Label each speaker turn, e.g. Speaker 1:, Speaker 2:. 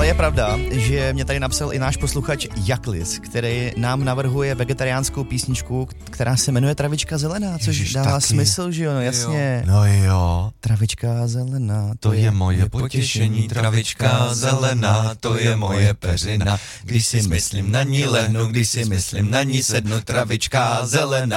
Speaker 1: je pravda, že mě tady napsal i náš posluchač Jaklis, který nám navrhuje vegetariánskou písničku, která se jmenuje Travička zelená, což Ježiš, dává taky smysl, že jo, no jasně.
Speaker 2: No jo.
Speaker 1: Travička zelená,
Speaker 2: to je moje potěšení, travička zelená, to je moje peřina. Když si myslím na ní lehnu, když si myslím na ní sednu, travička zelená.